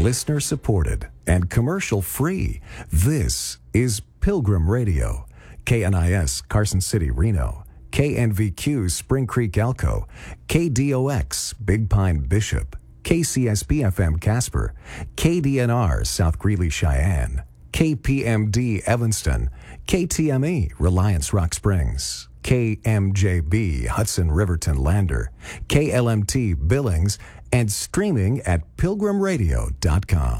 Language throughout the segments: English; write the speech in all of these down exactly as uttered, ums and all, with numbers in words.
listener supported and commercial free. This is Pilgrim Radio, K N I S Carson City, Reno, K N V Q Spring Creek, Elko, K D O X Big Pine, Bishop, K C S B F M Casper, K D N R South Greeley, Cheyenne, K P M D Evanston, K T M E Reliance Rock Springs, K M J B Hudson Riverton Lander, K L M T Billings, and streaming at pilgrim radio dot com.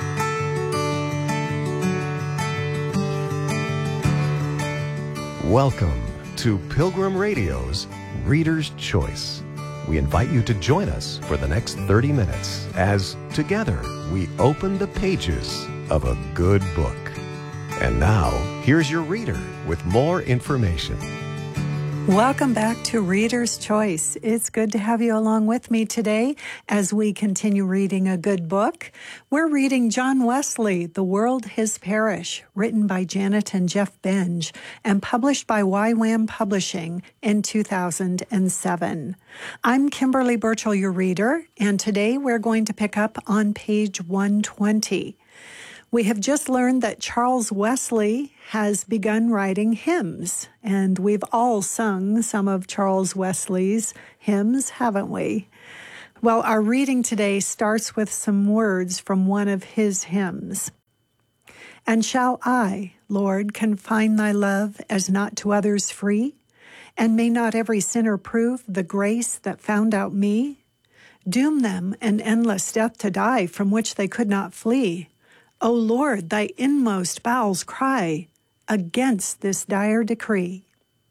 Welcome to Pilgrim Radio's Reader's Choice. We invite you to join us for the next thirty minutes as together we open the pages of a good book. And now, here's your reader with more information. Welcome back to Reader's Choice. It's good to have you along with me today as we continue reading a good book. We're reading John Wesley, The World His Parish, written by Janet and Jeff Benge and published by Y WAM Publishing in two thousand seven. I'm Kimberly Burchell, your reader, and today we're going to pick up on page one twenty. We have just learned that Charles Wesley has begun writing hymns, and we've all sung some of Charles Wesley's hymns, haven't we? Well, our reading today starts with some words from one of his hymns. And shall I, Lord, confine thy love as not to others free? And may not every sinner prove the grace that found out me? Doom them an endless death to die from which they could not flee. O Lord, thy inmost bowels cry against this dire decree.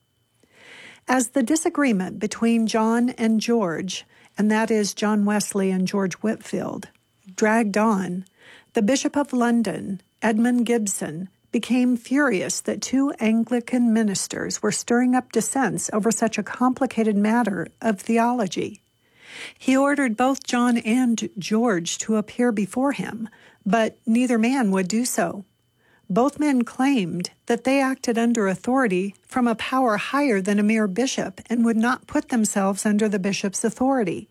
As the disagreement between John and George, and that is John Wesley and George Whitefield, dragged on, the Bishop of London, Edmund Gibson, became furious that two Anglican ministers were stirring up dissents over such a complicated matter of theology. He ordered both John and George to appear before him, but neither man would do so. Both men claimed that they acted under authority from a power higher than a mere bishop and would not put themselves under the bishop's authority.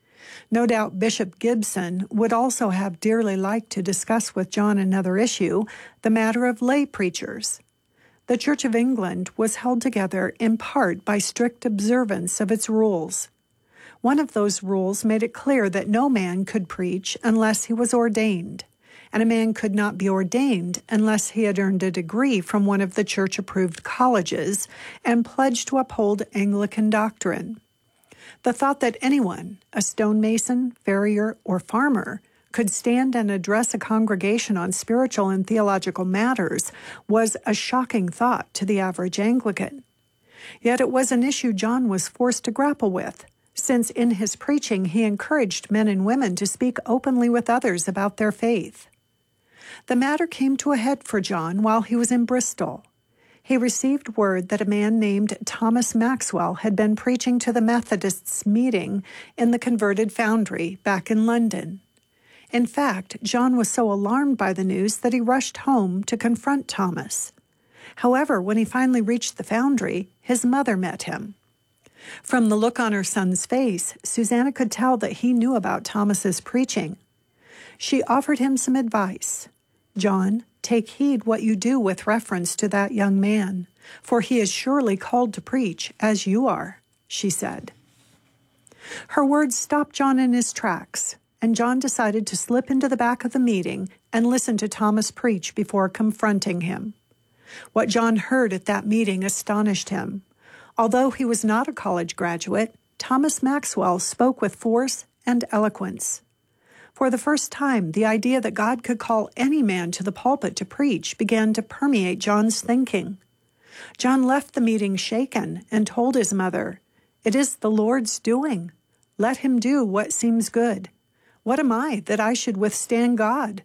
No doubt Bishop Gibson would also have dearly liked to discuss with John another issue, the matter of lay preachers. The Church of England was held together in part by strict observance of its rules. One of those rules made it clear that no man could preach unless he was ordained, and a man could not be ordained unless he had earned a degree from one of the church-approved colleges and pledged to uphold Anglican doctrine. The thought that anyone, a stonemason, farrier, or farmer, could stand and address a congregation on spiritual and theological matters was a shocking thought to the average Anglican. Yet it was an issue John was forced to grapple with, since in his preaching he encouraged men and women to speak openly with others about their faith. The matter came to a head for John while he was in Bristol. He received word that a man named Thomas Maxwell had been preaching to the Methodists' meeting in the converted foundry back in London. In fact, John was so alarmed by the news that he rushed home to confront Thomas. However, when he finally reached the foundry, his mother met him. From the look on her son's face, Susanna could tell that he knew about Thomas's preaching. She offered him some advice. John, take heed what you do with reference to that young man, for he is surely called to preach, as you are, she said. Her words stopped John in his tracks, and John decided to slip into the back of the meeting and listen to Thomas preach before confronting him. What John heard at that meeting astonished him. Although he was not a college graduate, Thomas Maxwell spoke with force and eloquence. For the first time, the idea that God could call any man to the pulpit to preach began to permeate John's thinking. John left the meeting shaken and told his mother, "It is the Lord's doing. Let him do what seems good. What am I that I should withstand God?"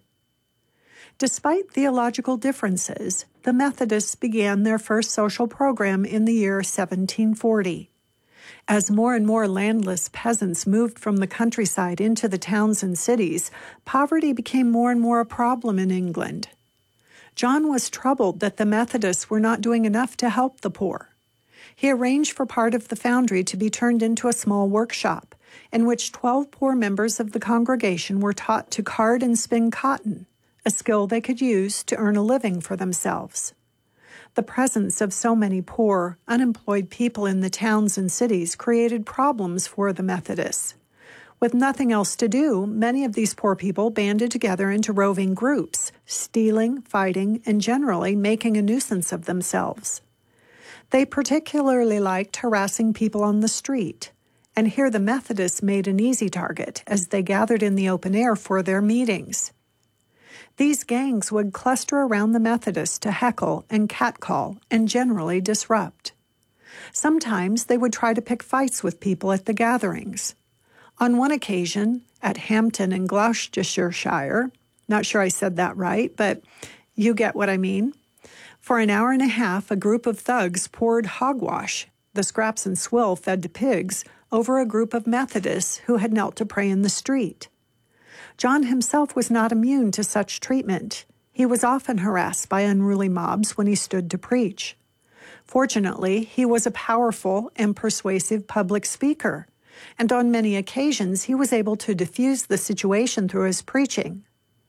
Despite theological differences, the Methodists began their first social program in the year seventeen forty. As more and more landless peasants moved from the countryside into the towns and cities, poverty became more and more a problem in England. John was troubled that the Methodists were not doing enough to help the poor. He arranged for part of the foundry to be turned into a small workshop, in which twelve poor members of the congregation were taught to card and spin cotton, a skill they could use to earn a living for themselves. The presence of so many poor, unemployed people in the towns and cities created problems for the Methodists. With nothing else to do, many of these poor people banded together into roving groups, stealing, fighting, and generally making a nuisance of themselves. They particularly liked harassing people on the street, and here the Methodists made an easy target as they gathered in the open air for their meetings. These gangs would cluster around the Methodists to heckle and catcall and generally disrupt. Sometimes they would try to pick fights with people at the gatherings. On one occasion, at Hampton in Gloucestershire, not sure I said that right, but you get what I mean. For an hour and a half, a group of thugs poured hogwash, the scraps and swill fed to pigs, over a group of Methodists who had knelt to pray in the street. John himself was not immune to such treatment. He was often harassed by unruly mobs when he stood to preach. Fortunately, he was a powerful and persuasive public speaker, and on many occasions he was able to diffuse the situation through his preaching.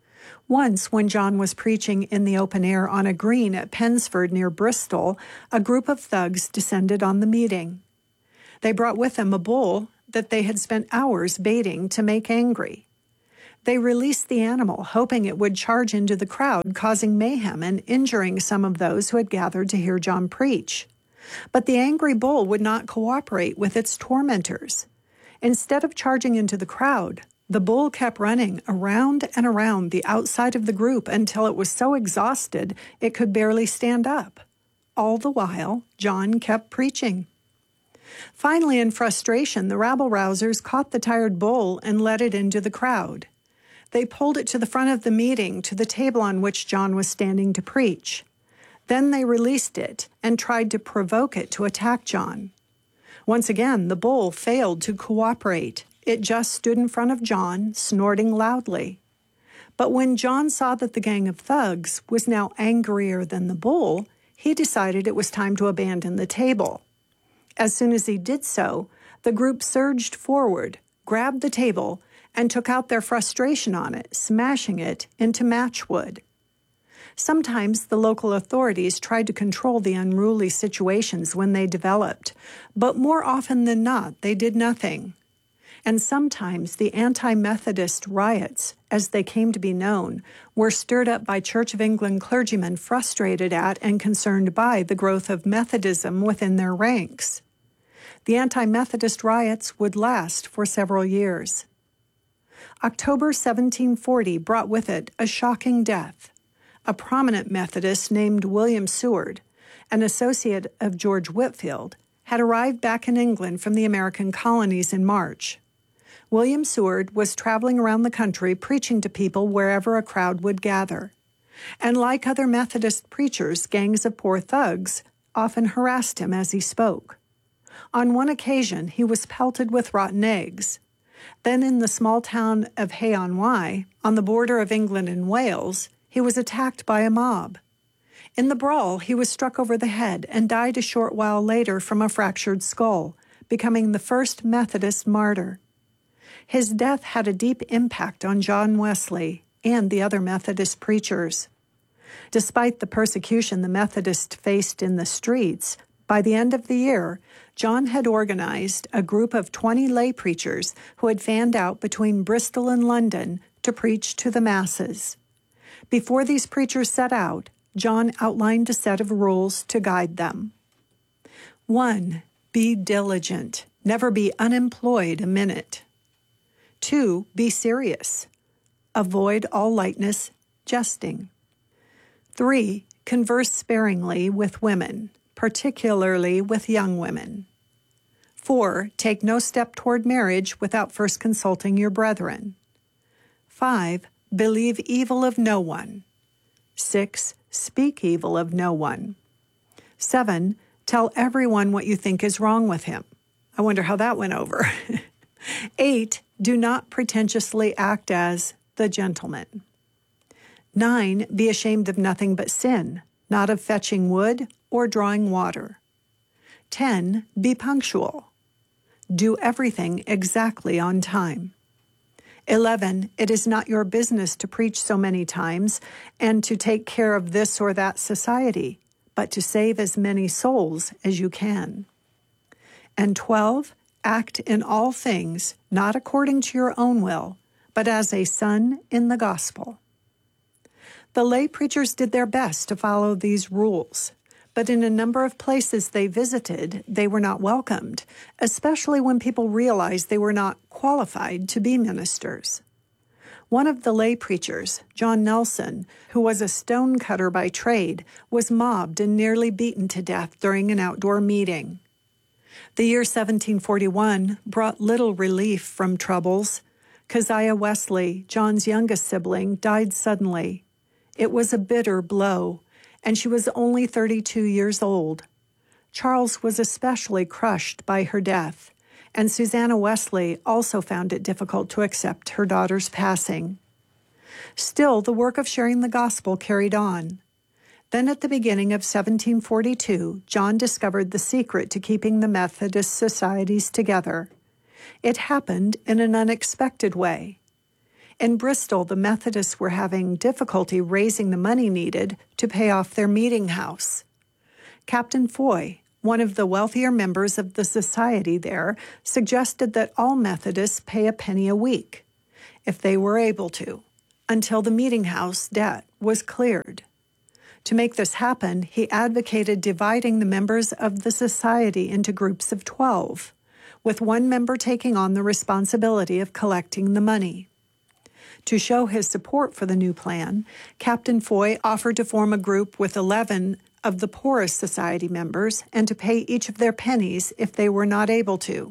Once, when John was preaching in the open air on a green at Pensford near Bristol, a group of thugs descended on the meeting. They brought with them a bull that they had spent hours baiting to make angry. They released the animal, hoping it would charge into the crowd, causing mayhem and injuring some of those who had gathered to hear John preach. But the angry bull would not cooperate with its tormentors. Instead of charging into the crowd, the bull kept running around and around the outside of the group until it was so exhausted it could barely stand up. All the while, John kept preaching. Finally, in frustration, the rabble-rousers caught the tired bull and led it into the crowd. They pulled it to the front of the meeting, to the table on which John was standing to preach. Then they released it and tried to provoke it to attack John. Once again, the bull failed to cooperate. It just stood in front of John, snorting loudly. But when John saw that the gang of thugs was now angrier than the bull, he decided it was time to abandon the table. As soon as he did so, the group surged forward, grabbed the table, and took out their frustration on it, smashing it into matchwood. Sometimes the local authorities tried to control the unruly situations when they developed, but more often than not, they did nothing. And sometimes the anti-Methodist riots, as they came to be known, were stirred up by Church of England clergymen frustrated at and concerned by the growth of Methodism within their ranks. The anti-Methodist riots would last for several years. October seventeen forty brought with it a shocking death. A prominent Methodist named William Seward, an associate of George Whitefield, had arrived back in England from the American colonies in March. William Seward was traveling around the country preaching to people wherever a crowd would gather. And like other Methodist preachers, gangs of poor thugs often harassed him as he spoke. On one occasion, he was pelted with rotten eggs. Then in the small town of Hay-on-Wye, on the border of England and Wales, he was attacked by a mob. In the brawl, he was struck over the head and died a short while later from a fractured skull, becoming the first Methodist martyr. His death had a deep impact on John Wesley and the other Methodist preachers. Despite the persecution the Methodists faced in the streets, by the end of the year, John had organized a group of twenty lay preachers who had fanned out between Bristol and London to preach to the masses. Before these preachers set out, John outlined a set of rules to guide them. One, be diligent. Never be unemployed a minute. Two, be serious. Avoid all lightness, jesting. Three, converse sparingly with women, particularly with young women. Four, take no step toward marriage without first consulting your brethren. Five, believe evil of no one. Six, speak evil of no one. Seven, tell everyone what you think is wrong with him. I wonder how that went over. Eight, do not pretentiously act as the gentleman. Nine, be ashamed of nothing but sin, not of fetching wood or drawing water. Ten, be punctual. Do everything exactly on time. eleven. It is not your business to preach so many times and to take care of this or that society, but to save as many souls as you can. And twelve. Act in all things, not according to your own will, but as a son in the gospel. The lay preachers did their best to follow these rules, but in a number of places they visited, they were not welcomed, especially when people realized they were not qualified to be ministers. One of the lay preachers, John Nelson, who was a stonecutter by trade, was mobbed and nearly beaten to death during an outdoor meeting. The year seventeen forty-one brought little relief from troubles. Keziah Wesley, John's youngest sibling, died suddenly. It was a bitter blow, and she was only thirty-two years old. Charles was especially crushed by her death, and Susanna Wesley also found it difficult to accept her daughter's passing. Still, the work of sharing the gospel carried on. Then at the beginning of seventeen forty-two, John discovered the secret to keeping the Methodist societies together. It happened in an unexpected way. In Bristol, the Methodists were having difficulty raising the money needed to pay off their meeting house. Captain Foy, one of the wealthier members of the society there, suggested that all Methodists pay a penny a week, if they were able to, until the meeting house debt was cleared. To make this happen, he advocated dividing the members of the society into groups of twelve, with one member taking on the responsibility of collecting the money. To show his support for the new plan, Captain Foy offered to form a group with eleven of the poorest society members and to pay each of their pennies if they were not able to.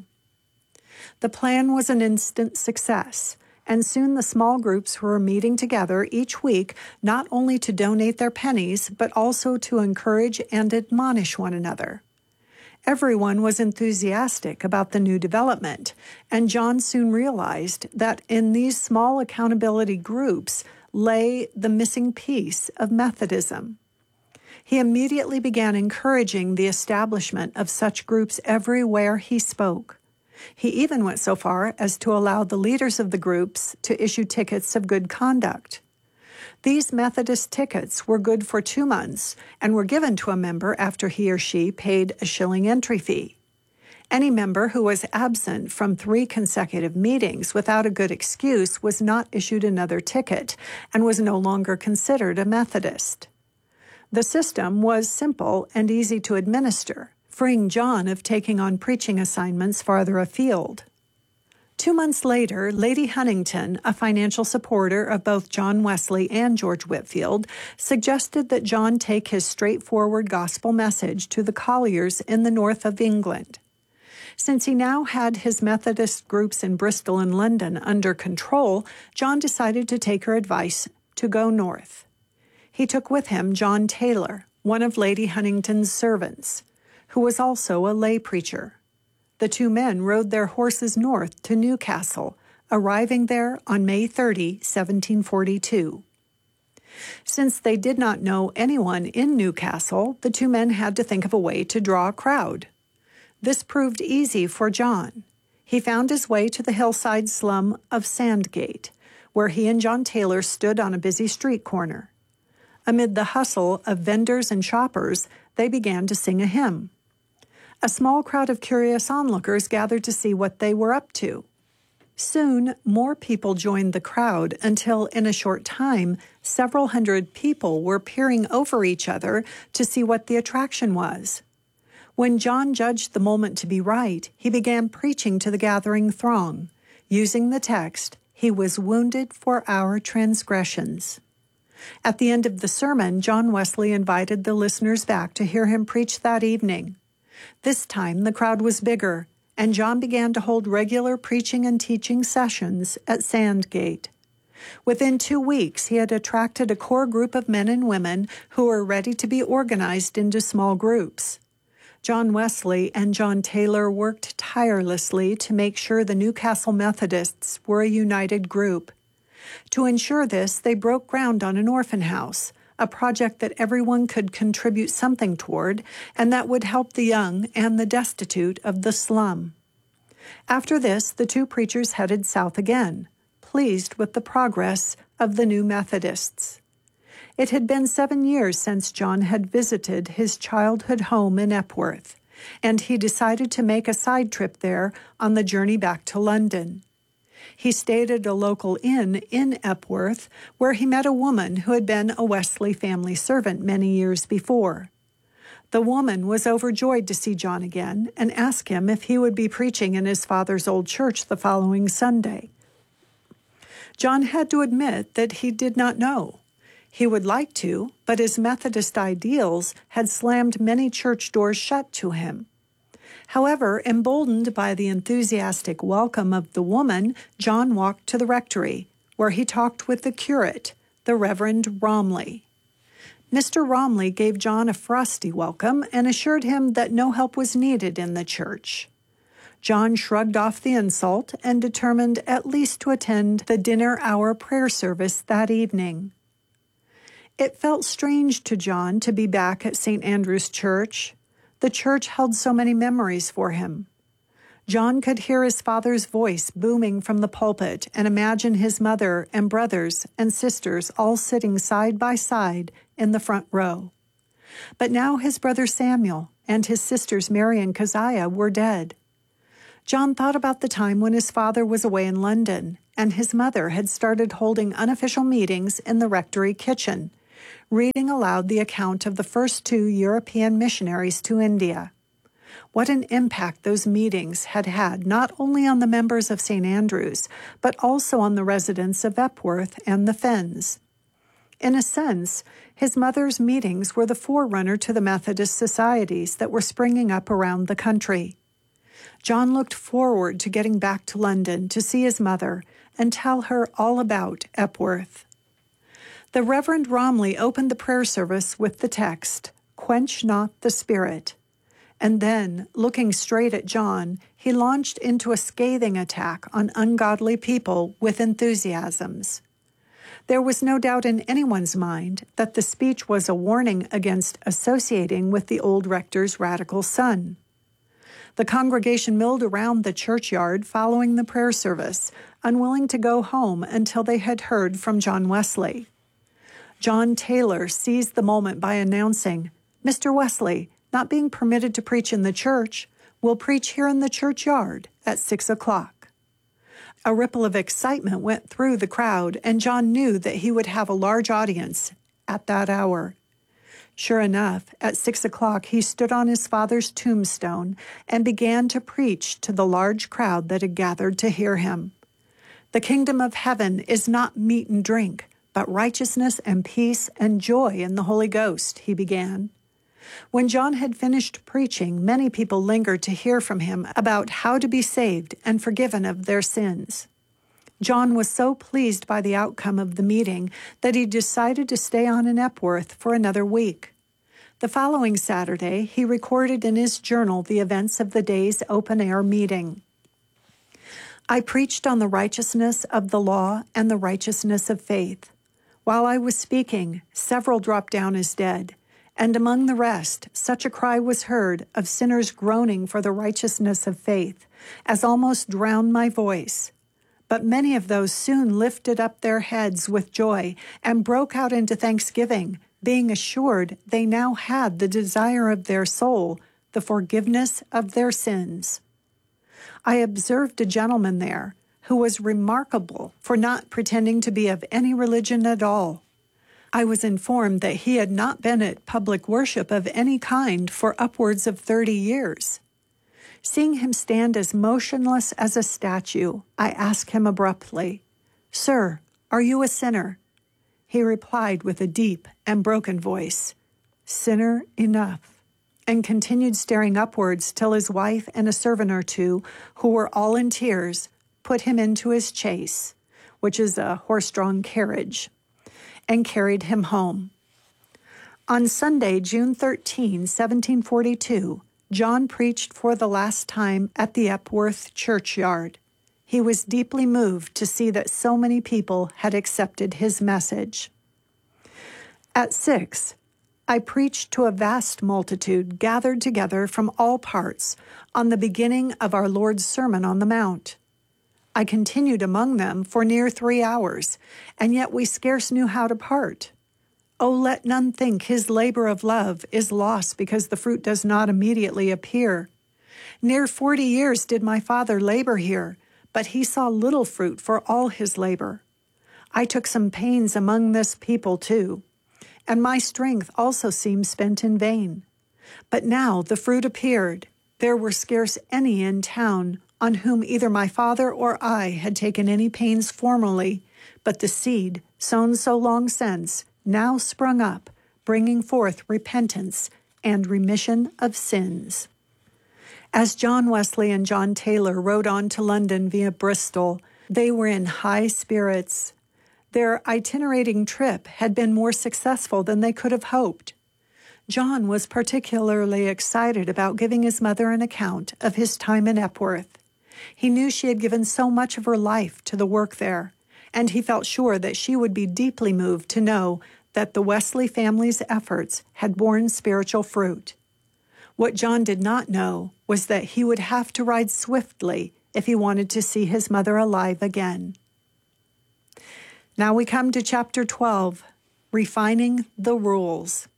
The plan was an instant success, and soon the small groups were meeting together each week not only to donate their pennies, but also to encourage and admonish one another. Everyone was enthusiastic about the new development, and John soon realized that in these small accountability groups lay the missing piece of Methodism. He immediately began encouraging the establishment of such groups everywhere he spoke. He even went so far as to allow the leaders of the groups to issue tickets of good conduct. These Methodist tickets were good for two months and were given to a member after he or she paid a shilling entry fee. Any member who was absent from three consecutive meetings without a good excuse was not issued another ticket and was no longer considered a Methodist. The system was simple and easy to administer, freeing John of taking on preaching assignments farther afield. Two months later, Lady Huntington, a financial supporter of both John Wesley and George Whitefield, suggested that John take his straightforward gospel message to the colliers in the north of England. Since he now had his Methodist groups in Bristol and London under control, John decided to take her advice to go north. He took with him John Taylor, one of Lady Huntington's servants, who was also a lay preacher. The two men rode their horses north to Newcastle, arriving there on May thirtieth, seventeen forty-two. Since they did not know anyone in Newcastle, the two men had to think of a way to draw a crowd. This proved easy for John. He found his way to the hillside slum of Sandgate, where he and John Taylor stood on a busy street corner. Amid the hustle of vendors and shoppers, they began to sing a hymn. A small crowd of curious onlookers gathered to see what they were up to. Soon, more people joined the crowd until, in a short time, several hundred people were peering over each other to see what the attraction was. When John judged the moment to be right, he began preaching to the gathering throng, using the text, "He was wounded for our transgressions." At the end of the sermon, John Wesley invited the listeners back to hear him preach that evening. This time, the crowd was bigger, and John began to hold regular preaching and teaching sessions at Sandgate. Within two weeks, he had attracted a core group of men and women who were ready to be organized into small groups. John Wesley and John Taylor worked tirelessly to make sure the Newcastle Methodists were a united group. To ensure this, they broke ground on an orphan house, a project that everyone could contribute something toward, and that would help the young and the destitute of the slum. After this, the two preachers headed south again, pleased with the progress of the new Methodists. It had been seven years since John had visited his childhood home in Epworth, and he decided to make a side trip there on the journey back to London. He stayed at a local inn in Epworth, where he met a woman who had been a Wesley family servant many years before. The woman was overjoyed to see John again and asked him if he would be preaching in his father's old church the following Sunday. John had to admit that he did not know. He would like to, but his Methodist ideals had slammed many church doors shut to him. However, emboldened by the enthusiastic welcome of the woman, John walked to the rectory, where he talked with the curate, the Reverend Romley. Mister Romley gave John a frosty welcome and assured him that no help was needed in the church. John shrugged off the insult and determined at least to attend the dinner-hour prayer service that evening. It felt strange to John to be back at Saint Andrew's Church. The church held so many memories for him. John could hear his father's voice booming from the pulpit and imagine his mother and brothers and sisters all sitting side by side in the front row. But now his brother Samuel and his sisters Mary and Keziah were dead. John thought about the time when his father was away in London and his mother had started holding unofficial meetings in the rectory kitchen, reading aloud the account of the first two European missionaries to India. What an impact those meetings had had not only on the members of Saint Andrew's, but also on the residents of Epworth and the Fens. In a sense, his mother's meetings were the forerunner to the Methodist societies that were springing up around the country. John looked forward to getting back to London to see his mother and tell her all about Epworth. The Reverend Romley opened the prayer service with the text, "Quench not the Spirit," and then, looking straight at John, he launched into a scathing attack on ungodly people with enthusiasms. There was no doubt in anyone's mind that the speech was a warning against associating with the old rector's radical son. The congregation milled around the churchyard following the prayer service, unwilling to go home until they had heard from John Wesley. John Taylor seized the moment by announcing, "Mister Wesley, not being permitted to preach in the church, will preach here in the churchyard at six o'clock. A ripple of excitement went through the crowd, and John knew that he would have a large audience at that hour. Sure enough, at six o'clock he stood on his father's tombstone and began to preach to the large crowd that had gathered to hear him. "The kingdom of heaven is not meat and drink, but righteousness and peace and joy in the Holy Ghost," he began. When John had finished preaching, many people lingered to hear from him about how to be saved and forgiven of their sins. John was so pleased by the outcome of the meeting that he decided to stay on in Epworth for another week. The following Saturday, he recorded in his journal the events of the day's open-air meeting. "I preached on the righteousness of the law and the righteousness of faith. While I was speaking, several dropped down as dead, and among the rest, such a cry was heard of sinners groaning for the righteousness of faith, as almost drowned my voice. But many of those soon lifted up their heads with joy and broke out into thanksgiving, being assured they now had the desire of their soul, the forgiveness of their sins. I observed a gentleman there who was remarkable for not pretending to be of any religion at all. I was informed that he had not been at public worship of any kind for upwards of thirty years. Seeing him stand as motionless as a statue, I asked him abruptly, 'Sir, are you a sinner?' He replied with a deep and broken voice, 'Sinner enough,' and continued staring upwards till his wife and a servant or two, who were all in tears, put him into his chaise, which is a horse-drawn carriage, and carried him home. On Sunday, June thirteenth, seventeen forty-two, John preached for the last time at the Epworth churchyard. He was deeply moved to see that so many people had accepted his message. At six, I preached to a vast multitude gathered together from all parts on the beginning of our Lord's Sermon on the Mount. I continued among them for near three hours, and yet we scarce knew how to part. Oh, let none think his labor of love is lost because the fruit does not immediately appear. Near forty years did my father labor here, but he saw little fruit for all his labor. I took some pains among this people too, and my strength also seemed spent in vain. But now the fruit appeared. There were scarce any in town on whom either my father or I had taken any pains formerly, but the seed, sown so long since, now sprung up, bringing forth repentance and remission of sins. As John Wesley and John Taylor rode on to London via Bristol, they were in high spirits. Their itinerating trip had been more successful than they could have hoped. John was particularly excited about giving his mother an account of his time in Epworth. He knew she had given so much of her life to the work there, and he felt sure that she would be deeply moved to know that the Wesley family's efforts had borne spiritual fruit. What John did not know was that he would have to ride swiftly if he wanted to see his mother alive again. Now we come to chapter twelve, Refining the Rules.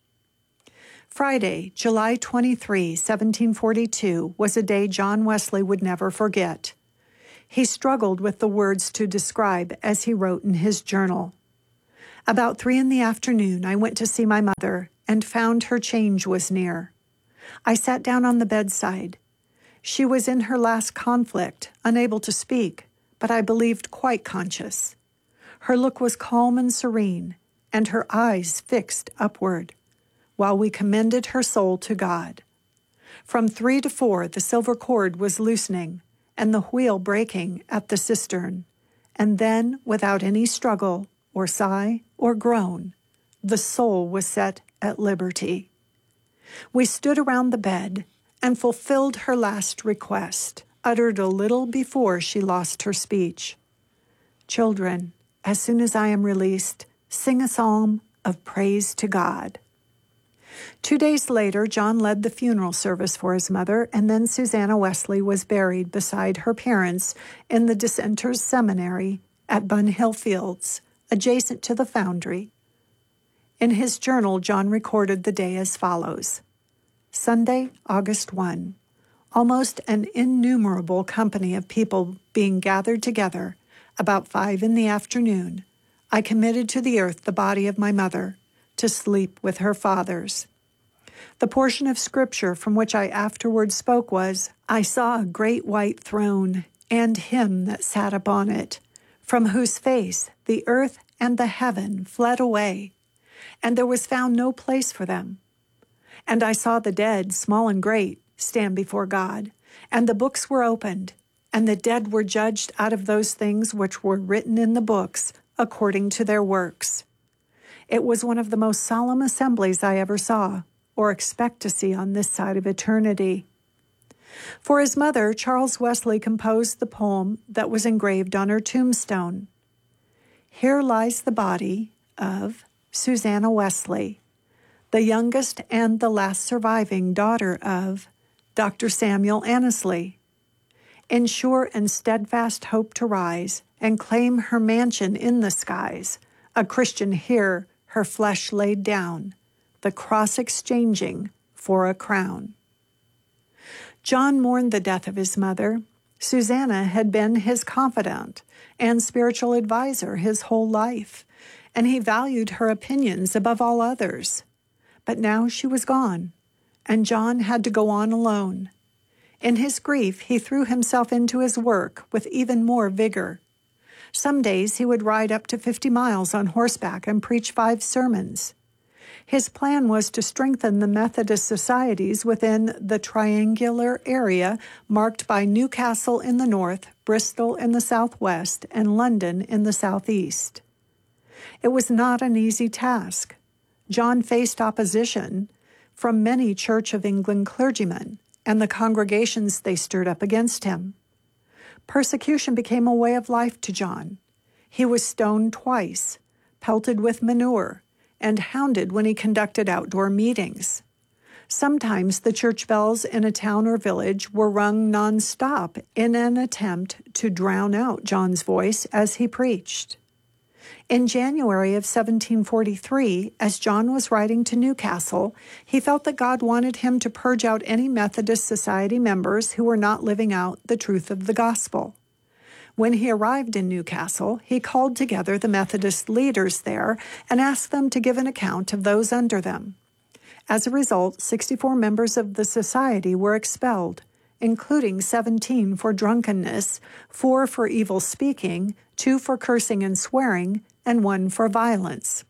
Friday, July twenty-third, seventeen forty-two, was a day John Wesley would never forget. He struggled with the words to describe as he wrote in his journal. About three in the afternoon, I went to see my mother and found her change was near. I sat down on the bedside. She was in her last conflict, unable to speak, but I believed quite conscious. Her look was calm and serene, and her eyes fixed upward, while we commended her soul to God. From three to four, the silver cord was loosening, and the wheel breaking at the cistern, and then, without any struggle, or sigh, or groan, the soul was set at liberty. We stood around the bed and fulfilled her last request, uttered a little before she lost her speech. Children, as soon as I am released, sing a psalm of praise to God. Two days later, John led the funeral service for his mother, and then Susanna Wesley was buried beside her parents in the Dissenters' Seminary at Bunhill Fields, adjacent to the Foundry. In his journal, John recorded the day as follows. Sunday, August first. Almost an innumerable company of people being gathered together, about five in the afternoon, I committed to the earth the body of my mother, to sleep with her fathers. The portion of Scripture from which I afterward spoke was, I saw a great white throne, and him that sat upon it, from whose face the earth and the heaven fled away, and there was found no place for them. And I saw the dead, small and great, stand before God, and the books were opened, and the dead were judged out of those things which were written in the books according to their works. It was one of the most solemn assemblies I ever saw, or expect to see on this side of eternity. For his mother, Charles Wesley composed the poem that was engraved on her tombstone. Here lies the body of Susanna Wesley, the youngest and the last surviving daughter of Doctor Samuel Annesley. In sure and steadfast hope to rise and claim her mansion in the skies, a Christian here her flesh laid down, the cross exchanging for a crown. John mourned the death of his mother. Susanna had been his confidant and spiritual advisor his whole life, and he valued her opinions above all others. But now she was gone, and John had to go on alone. In his grief, he threw himself into his work with even more vigor. Some days he would ride up to fifty miles on horseback and preach five sermons. His plan was to strengthen the Methodist societies within the triangular area marked by Newcastle in the north, Bristol in the southwest, and London in the southeast. It was not an easy task. John faced opposition from many Church of England clergymen and the congregations they stirred up against him. Persecution became a way of life to John. He was stoned twice, pelted with manure, and hounded when he conducted outdoor meetings. Sometimes the church bells in a town or village were rung nonstop in an attempt to drown out John's voice as he preached. In January of seventeen forty-three, as John was riding to Newcastle, he felt that God wanted him to purge out any Methodist Society members who were not living out the truth of the gospel. When he arrived in Newcastle, he called together the Methodist leaders there and asked them to give an account of those under them. As a result, sixty-four members of the society were expelled, including seventeen for drunkenness, four for evil speaking, two for cursing and swearing, and one for violence.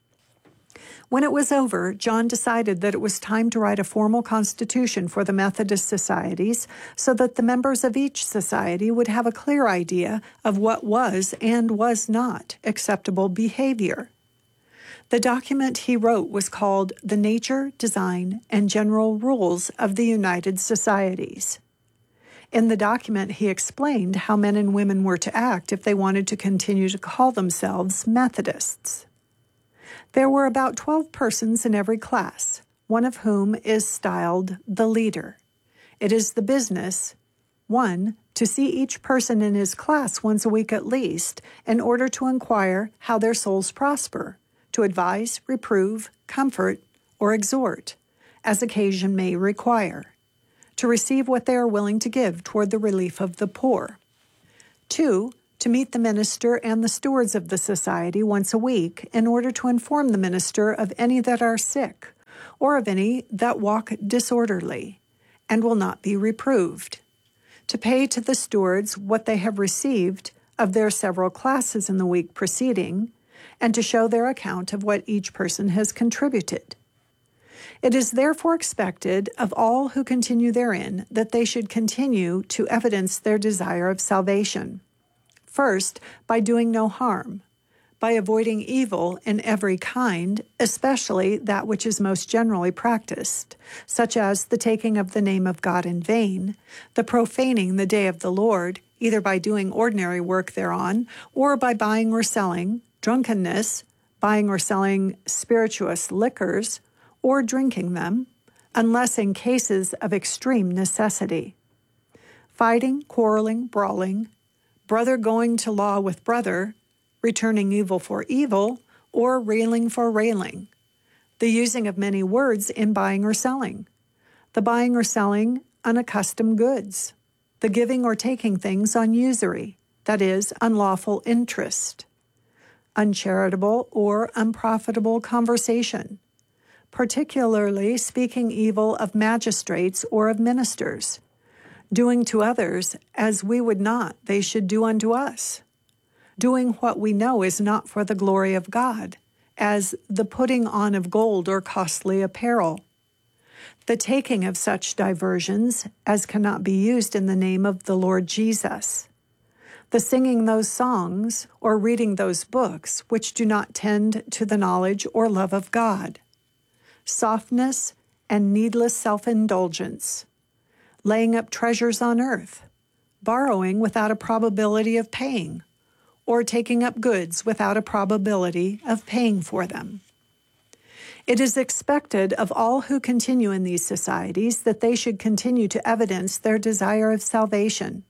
When it was over, John decided that it was time to write a formal constitution for the Methodist societies so that the members of each society would have a clear idea of what was and was not acceptable behavior. The document he wrote was called The Nature, Design, and General Rules of the United Societies. In the document, he explained how men and women were to act if they wanted to continue to call themselves Methodists. There were about twelve persons in every class, one of whom is styled the leader. It is the business, one, to see each person in his class once a week at least, in order to inquire how their souls prosper, to advise, reprove, comfort, or exhort, as occasion may require, to receive what they are willing to give toward the relief of the poor. Two, to meet the minister and the stewards of the society once a week in order to inform the minister of any that are sick, or of any that walk disorderly, and will not be reproved. To pay to the stewards what they have received of their several classes in the week preceding, and to show their account of what each person has contributed. It is therefore expected of all who continue therein that they should continue to evidence their desire of salvation. First, by doing no harm, by avoiding evil in every kind, especially that which is most generally practiced, such as the taking of the name of God in vain, the profaning the day of the Lord, either by doing ordinary work thereon, or by buying or selling, drunkenness, buying or selling spirituous liquors, or drinking them, unless in cases of extreme necessity. Fighting, quarreling, brawling, brother going to law with brother, returning evil for evil, or railing for railing, the using of many words in buying or selling, the buying or selling unaccustomed goods, the giving or taking things on usury, that is, unlawful interest, uncharitable or unprofitable conversation, particularly speaking evil of magistrates or of ministers, doing to others as we would not they should do unto us, doing what we know is not for the glory of God, as the putting on of gold or costly apparel, the taking of such diversions as cannot be used in the name of the Lord Jesus, the singing those songs or reading those books which do not tend to the knowledge or love of God, softness and needless self-indulgence, laying up treasures on earth, borrowing without a probability of paying, or taking up goods without a probability of paying for them. It is expected of all who continue in these societies that they should continue to evidence their desire of salvation.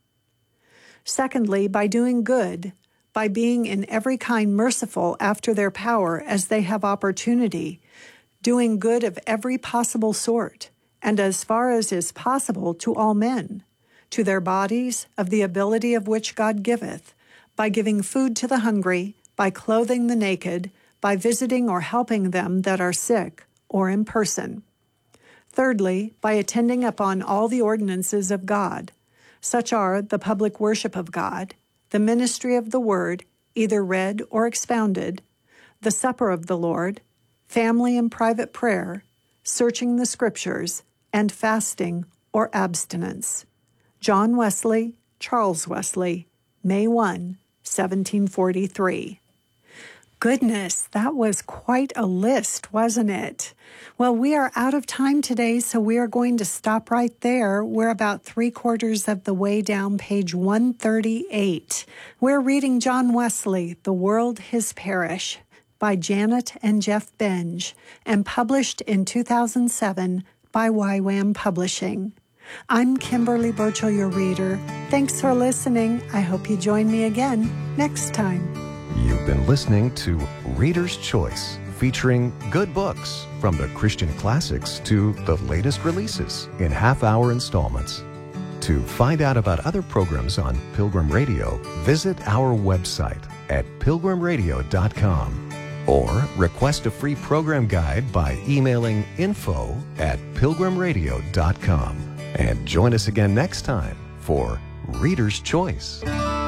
Secondly, by doing good, by being in every kind merciful after their power as they have opportunity, doing good of every possible sort, and as far as is possible to all men, to their bodies, of the ability of which God giveth, by giving food to the hungry, by clothing the naked, by visiting or helping them that are sick, or in person. Thirdly, by attending upon all the ordinances of God. Such are the public worship of God, the ministry of the word, either read or expounded, the supper of the Lord, family and private prayer, searching the scriptures, and fasting or abstinence. John Wesley, Charles Wesley, May first, seventeen forty-three. Goodness, that was quite a list, wasn't it? Well, we are out of time today, so we are going to stop right there. We're about three quarters of the way down page one thirty-eight. We're reading John Wesley, The World His Parish. by Janet and Jeff Benge and published in two thousand seven by Y WAM Publishing. I'm Kimberly Burchell, your reader. Thanks for listening. I hope you join me again next time. You've been listening to Reader's Choice, featuring good books from the Christian classics to the latest releases in half-hour installments. To find out about other programs on Pilgrim Radio, visit our website at pilgrim radio dot com or request a free program guide by emailing info at pilgrim radio dot com. And join us again next time for Reader's Choice.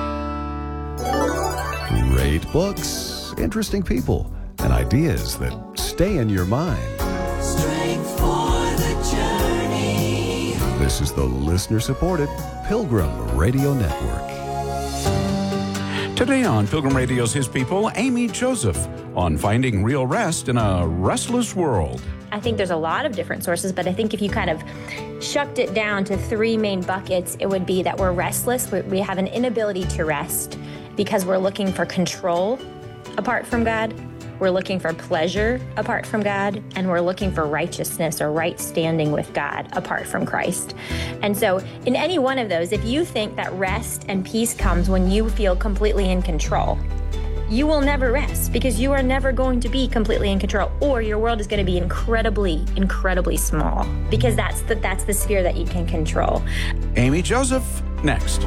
Great books, interesting people, and ideas that stay in your mind. Strength for the journey. This is the listener-supported Pilgrim Radio Network. Today on Pilgrim Radio's His People, Amy Joseph on finding real rest in a restless world. I think there's a lot of different sources, but I think if you kind of shucked it down to three main buckets, it would be that we're restless. We have an inability to rest because we're looking for control apart from God. We're looking for pleasure apart from God, and we're looking for righteousness or right standing with God apart from Christ. And so in any one of those, if you think that rest and peace comes when you feel completely in control, you will never rest because you are never going to be completely in control, or your world is going to be incredibly, incredibly small because that's the, that's the sphere that you can control. Amy Joseph, next.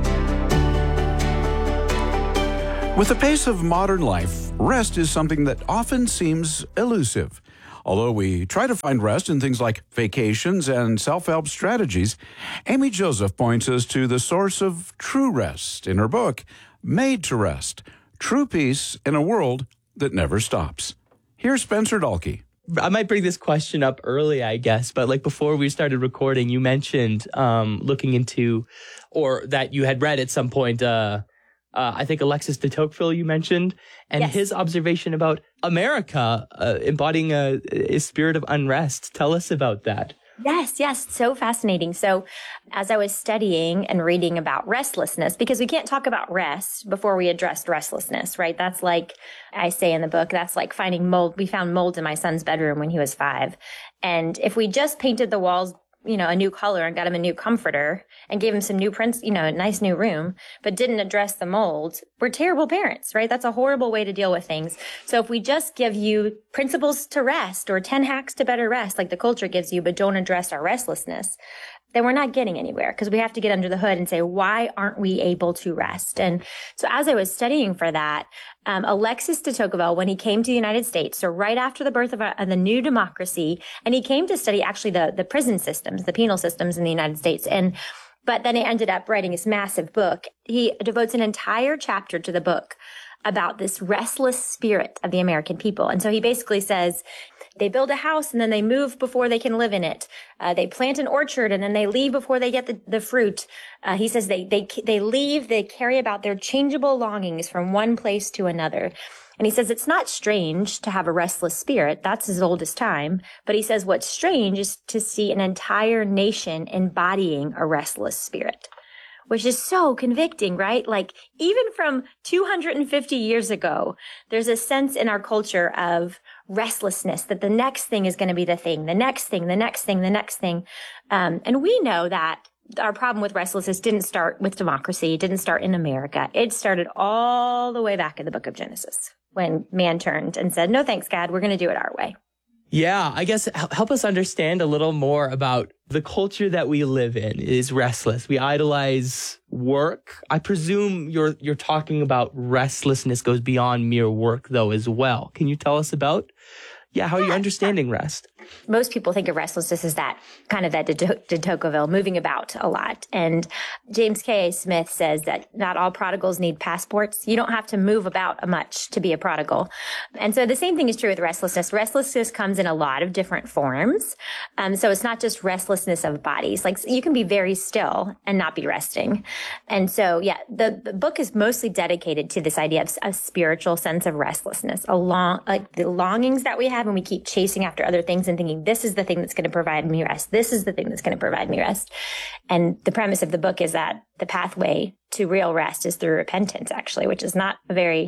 With the pace of modern life, rest is something that often seems elusive. Although we try to find rest in things like vacations and self-help strategies, Amy Joseph points us to the source of true rest in her book, Made to Rest, True Peace in a World That Never Stops. Here's Spencer Dalkey. I might bring this question up early, I guess, but like before we started recording, you mentioned um, looking into, or that you had read at some point, uh, uh, I think Alexis de Tocqueville you mentioned, and yes. his observation about America uh, embodying a, a spirit of unrest. Tell us about that. Yes, yes. So fascinating. So as I was studying and reading about restlessness, because we can't talk about rest before we addressed restlessness, right? That's like I say in the book, that's like finding mold. We found mold in my son's bedroom when he was five. And if we just painted the walls, you know, a new color and got him a new comforter and gave him some new prints, you know, a nice new room, but didn't address the mold, we're terrible parents, right? That's a horrible way to deal with things. So if we just give you principles to rest or ten hacks to better rest, like the culture gives you, but don't address our restlessness, then we're not getting anywhere because we have to get under the hood and say, why aren't we able to rest? And so as I was studying for that, um, Alexis de Tocqueville, when he came to the United States, so right after the birth of, a, of the new democracy, and he came to study actually the, the prison systems, the penal systems in the United States. And but then he ended up writing this massive book. He devotes an entire chapter to the book about this restless spirit of the American people. And so he basically says, they build a house and then they move before they can live in it. Uh, they plant an orchard and then they leave before they get the, the fruit. Uh, he says they, they, they leave, they carry about their changeable longings from one place to another. And he says it's not strange to have a restless spirit. That's as old as time. But he says what's strange is to see an entire nation embodying a restless spirit, which is so convicting, right? Like even from two hundred fifty years ago, there's a sense in our culture of restlessness that the next thing is going to be the thing, the next thing, the next thing, the next thing. Um, and we know that our problem with restlessness didn't start with democracy, didn't start in America. It started all the way back in the book of Genesis when man turned and said, no, thanks, God, we're going to do it our way. Yeah, I guess help us understand a little more about the culture that we live in is restless. We idolize work. I presume you're you're talking about restlessness goes beyond mere work, though, as well. Can you tell us about, yeah, how are you understanding rest? Most people think of restlessness as that kind of that de, de Tocqueville, moving about a lot. And James K A. Smith says that not all prodigals need passports. You don't have to move about much to be a prodigal. And so the same thing is true with restlessness. Restlessness comes in a lot of different forms. Um, so it's not just restlessness of bodies. Like you can be very still and not be resting. And so, yeah, the, the book is mostly dedicated to this idea of a spiritual sense of restlessness, along like the longings that we have when we keep chasing after other things and thinking, this is the thing that's going to provide me rest. This is the thing that's going to provide me rest. And the premise of the book is that the pathway to real rest is through repentance, actually, which is not a very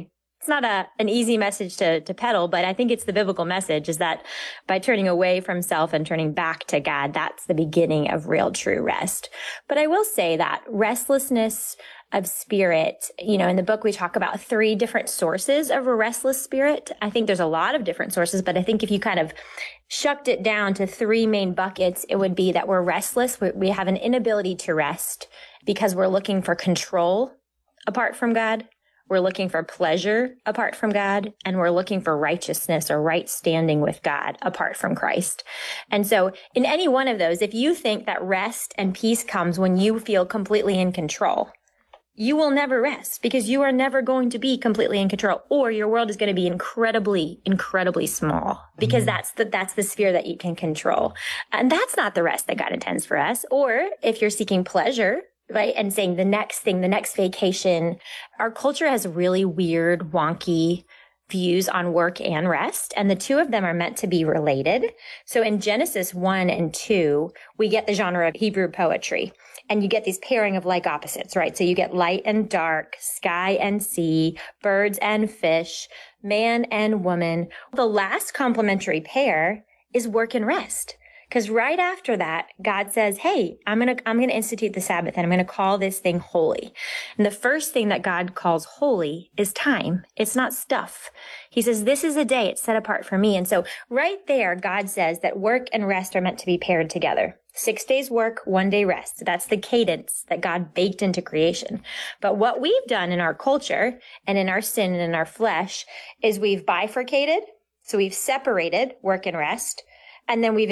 It's not a, an easy message to, to peddle, but I think it's the biblical message is that by turning away from self and turning back to God, that's the beginning of real true rest. But I will say that restlessness of spirit, you know, in the book, we talk about three different sources of a restless spirit. I think there's a lot of different sources, but I think if you kind of shucked it down to three main buckets, it would be that we're restless. We have an inability to rest because we're looking for control apart from God. We're looking for pleasure apart from God, and we're looking for righteousness or right standing with God apart from Christ. And so in any one of those, if you think that rest and peace comes when you feel completely in control, you will never rest because you are never going to be completely in control, or your world is going to be incredibly, incredibly small because mm. that's the, that's the sphere that you can control. And that's not the rest that God intends for us. Or if you're seeking pleasure, right, and saying the next thing, the next vacation, our culture has really weird, wonky views on work and rest, and the two of them are meant to be related. So in Genesis one and two, we get the genre of Hebrew poetry, and you get these pairing of like opposites, right? So you get light and dark, sky and sea, birds and fish, man and woman. The last complementary pair is work and rest. Because right after that, God says, hey, I'm going to, I'm going to institute the Sabbath and I'm going to call this thing holy. And the first thing that God calls holy is time. It's not stuff. He says, this is a day it's set apart for me. And so right there, God says that work and rest are meant to be paired together. Six days work, one day rest. That's the cadence that God baked into creation. But what we've done in our culture and in our sin and in our flesh is we've bifurcated. So we've separated work and rest. And then we've